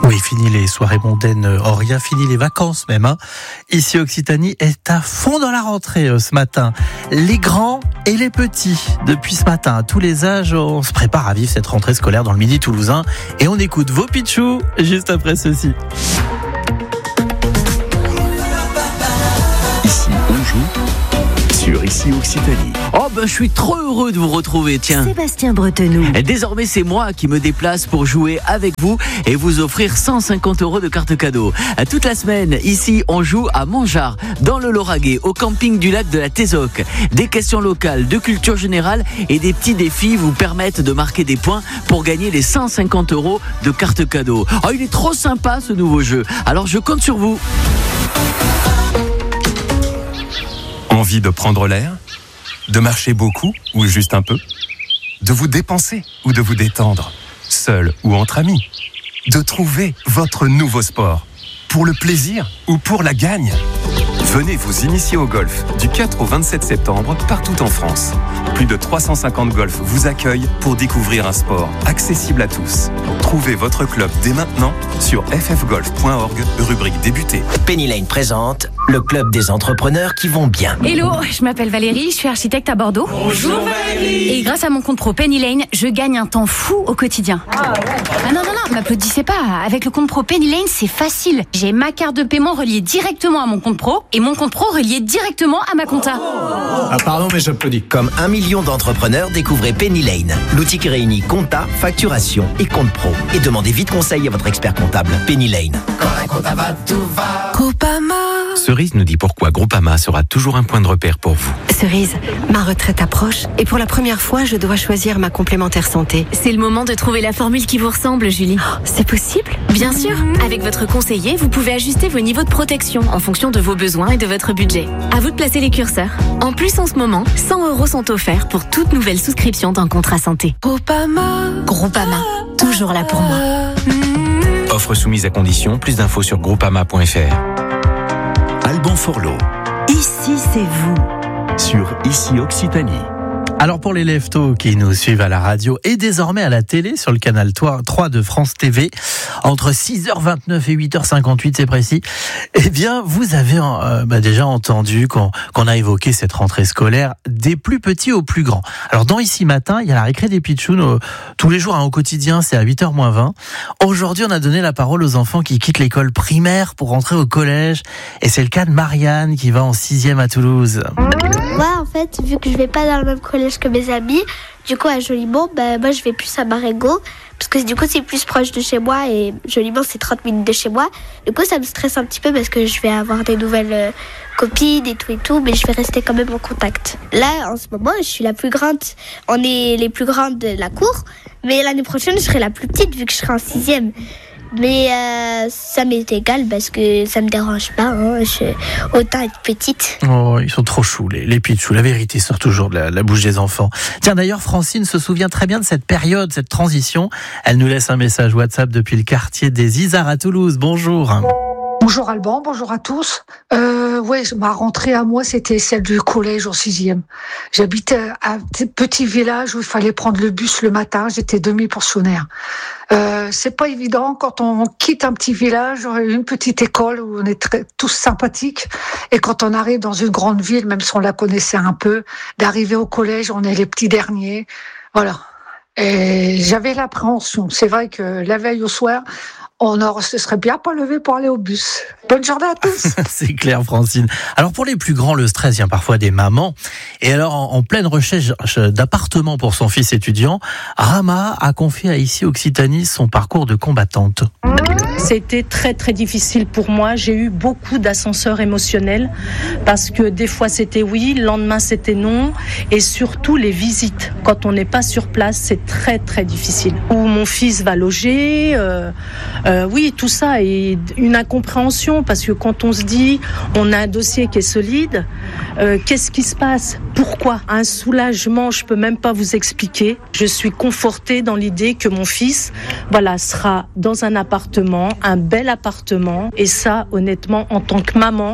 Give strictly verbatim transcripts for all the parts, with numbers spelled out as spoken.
Oui, fini les soirées mondaines, oh, rien, fini les vacances même. Hein. Ici, Occitanie est à fond dans la rentrée euh, ce matin. Les grands et les petits, depuis ce matin, à tous les âges, on se prépare à vivre cette rentrée scolaire dans le Midi toulousain. Et on écoute vos pitchous juste après ceci. Ici, on joue sur Ici Occitanie. Oh ben je suis trop heureux de vous retrouver, tiens. Sébastien Bretenoux. Et désormais c'est moi qui me déplace pour jouer avec vous et vous offrir cent cinquante euros de carte cadeau. Toute la semaine, ici on joue à Montgeard, dans le Lauragais, au camping du lac de la Tézoc. Des questions locales, de culture générale et des petits défis vous permettent de marquer des points pour gagner les cent cinquante euros de carte cadeau. Oh il est trop sympa ce nouveau jeu, alors je compte sur vous. Envie de prendre l'air ? De marcher beaucoup ou juste un peu ? De vous dépenser ou de vous détendre ? Seul ou entre amis ? De trouver votre nouveau sport ? Pour le plaisir ou pour la gagne ? Venez vous initier au golf du quatre au vingt-sept septembre partout en France. Plus de trois cent cinquante golfs vous accueillent pour découvrir un sport accessible à tous. Trouvez votre club dès maintenant sur f f golf point org, rubrique débuter. Penny Lane présente le club des entrepreneurs qui vont bien. Hello, je m'appelle Valérie, je suis architecte à Bordeaux. Bonjour Valérie. Et grâce à mon compte pro Penny Lane, je gagne un temps fou au quotidien. Ah, ouais. ah non, non, non, m'applaudissez pas. Avec le compte pro Penny Lane, c'est facile. J'ai ma carte de paiement reliée directement à mon compte pro et mon compte pro relié directement à ma compta. Ah pardon, mais j'applaudis. Comme un million d'entrepreneurs, découvrez Penny Lane, l'outil qui réunit compta, facturation et compte pro. Et demandez vite conseil à votre expert comptable. Penny Lane. Quand un compta va, tout va. Groupama. Cerise nous dit pourquoi Groupama sera toujours un point de repère pour vous. Cerise, ma retraite approche et pour la première fois, je dois choisir ma complémentaire santé. C'est le moment de trouver la formule qui vous ressemble, Julie. Oh, c'est possible ? Bien sûr. Avec votre conseiller, vous pouvez ajuster vos niveaux de protection en fonction de vos besoins et de votre budget. À vous de placer les curseurs. En plus, en ce moment, cent euros sont offerts pour toute nouvelle souscription d'un contrat santé. Groupama. Groupama, toujours là pour moi. Offre soumise à condition, plus d'infos sur groupama point f r. Alban Forlot. Ici, c'est vous. Sur Ici Occitanie. Alors pour les leftos qui nous suivent à la radio et désormais à la télé sur le canal trois de France T V, entre six heures vingt-neuf et huit heures cinquante-huit, c'est précis, eh bien vous avez euh, bah déjà entendu qu'on, qu'on a évoqué cette rentrée scolaire des plus petits aux plus grands. Alors dans Ici Matin, il y a la récré des pitchouns euh, tous les jours hein, au quotidien, c'est à huit heures moins vingt. Aujourd'hui, on a donné la parole aux enfants qui quittent l'école primaire pour rentrer au collège et c'est le cas de Marianne qui va en sixième à Toulouse. Moi, en fait, vu que je vais pas dans le même collège que mes amis, du coup, à Jolimont, bah, moi, je vais plus à Marengo, parce que du coup, c'est plus proche de chez moi, et Jolimont, c'est trente minutes de chez moi. Du coup, ça me stresse un petit peu, parce que je vais avoir des nouvelles euh, copines et tout et tout, mais je vais rester quand même en contact. Là, en ce moment, je suis la plus grande, on est les plus grandes de la cour, mais l'année prochaine, je serai la plus petite, vu que je serai en sixième. Mais euh, ça m'est égal parce que ça me dérange pas, hein. Je, autant être petite. Oh, ils sont trop choux, les, les pitchous. La vérité sort toujours de la, la bouche des enfants. Tiens, d'ailleurs, Francine se souvient très bien de cette période, cette transition. Elle nous laisse un message WhatsApp depuis le quartier des Isards à Toulouse. Bonjour. Bonjour Alban, bonjour à tous. Euh, ouais, ma rentrée à moi, c'était celle du collège au sixième. J'habitais à un petit village où il fallait prendre le bus le matin. J'étais demi-pensionnaire. Euh, c'est pas évident quand on quitte un petit village, une petite école où on est très, tous sympathiques, et quand on arrive dans une grande ville, même si on la connaissait un peu, d'arriver au collège, on est les petits derniers. Voilà. Et j'avais l'appréhension. C'est vrai que la veille au soir, on ne se serait bien pas levé pour aller au bus. Bonne journée à tous. C'est clair, Francine. Alors pour les plus grands, le stress vient parfois des mamans. Et alors, en, en pleine recherche d'appartement pour son fils étudiant, Rama a confié à Ici Occitanie son parcours de combattante. C'était très très difficile pour moi. J'ai eu beaucoup d'ascenseurs émotionnels parce que des fois c'était oui, le lendemain c'était non, et surtout les visites. Quand on n'est pas sur place, c'est très très difficile. Où mon fils va loger, euh, euh, oui, tout ça, et une incompréhension parce que quand on se dit on a un dossier qui est solide, euh, qu'est-ce qui se passe ? Pourquoi ? Un soulagement, je peux même pas vous expliquer. Je suis confortée dans l'idée que mon fils, voilà, sera dans un appartement, un bel appartement, et ça, honnêtement, en tant que maman,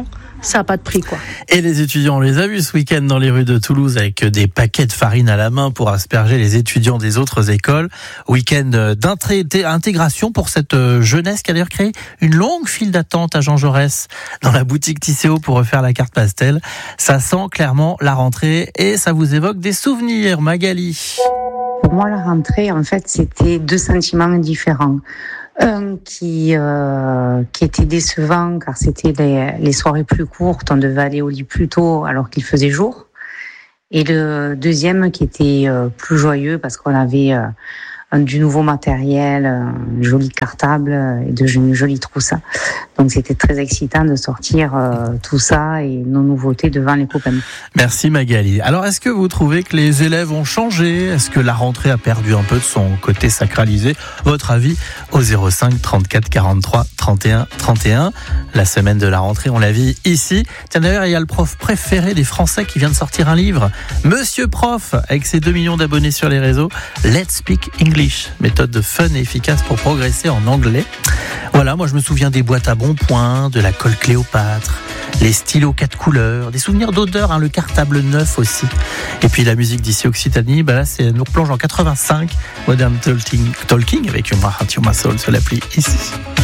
ça n'a pas de prix, quoi. Et les étudiants, on les a vus ce week-end dans les rues de Toulouse avec des paquets de farine à la main pour asperger les étudiants des autres écoles. Week-end d'intégration pour cette jeunesse qui a d'ailleurs créé une longue file d'attente à Jean Jaurès dans la boutique Tisséo pour refaire la carte pastel. Ça sent clairement la rentrée et ça vous évoque des souvenirs, Magali. Pour moi, la rentrée, en fait, c'était deux sentiments différents. Un qui euh, qui était décevant car c'était les, les soirées plus courtes, on devait aller au lit plus tôt alors qu'il faisait jour. Et le deuxième qui était euh, plus joyeux parce qu'on avait euh, un, du nouveau matériel, un joli cartable et de une jolie trousse. Donc c'était très excitant de sortir euh, tout ça et nos nouveautés devant les copains. Merci Magali. Alors est-ce que vous trouvez que les élèves ont changé ? Est-ce que la rentrée a perdu un peu de son côté sacralisé ? Votre avis au zéro cinq trente-quatre quarante-trois trente et un trente et un. La semaine de la rentrée, on la vit ici. Tiens d'ailleurs, il y a le prof préféré des Français qui vient de sortir un livre. Monsieur Prof, avec ses deux millions d'abonnés sur les réseaux. Let's Speak English. Méthode de fun et efficace pour progresser en anglais. Voilà, moi je me souviens des boîtes à bons points, de la colle Cléopâtre, les stylos quatre couleurs, des souvenirs d'odeur, hein, le cartable neuf aussi. Et puis la musique d'ici Occitanie, bah là c'est nous replonge en quatre-vingt-cinq, Modern Talking, Talking avec Your Heart, Your Soul sur l'appli ici.